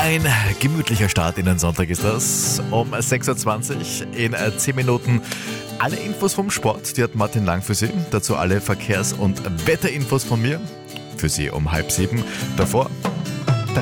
Ein gemütlicher Start in den Sonntag ist das. Um 6.20 Uhr in 10 Minuten alle Infos vom Sport, die hat Martin Lang für Sie. Dazu alle Verkehrs- und Wetterinfos von mir. Für Sie um 6:30. Davor